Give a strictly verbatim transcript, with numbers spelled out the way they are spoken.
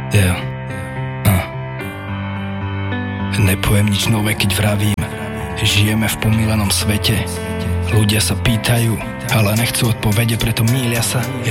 Yeah. Uh. Nepoviem nič nové, keď vravím. Žijeme v pomílenom svete. Ľudia sa pýtajú, ale nechcú odpovede, preto mýlia sa.